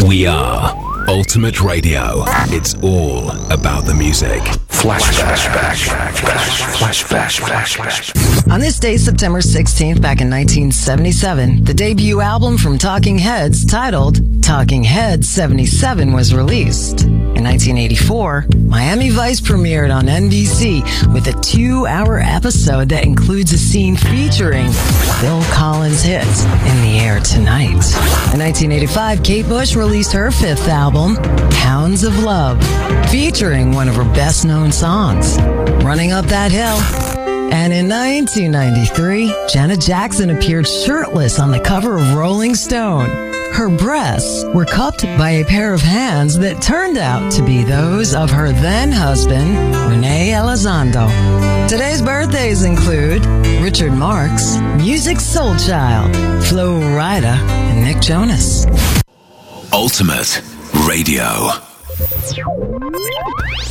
We are Ultimate Radio. It's all about the music. On this day, September 16th, back in 1977, the debut album from Talking Heads, titled Talking Heads 77, was released. In 1984, Miami Vice premiered on NBC with a 2-hour episode that includes a scene featuring Phil Collins' hits In the Air Tonight. In 1985, Kate Bush released her 5th album, Hounds of Love, featuring one of her best-known songs, Running Up That Hill. And in 1993, Janet Jackson appeared shirtless on the cover of Rolling Stone. Her breasts were cupped by a pair of hands that turned out to be those of her then-husband, Rene Elizondo. Today's birthdays include Richard Marx, Music Soul Child, Flo Rida, and Nick Jonas. Ultimate Radio.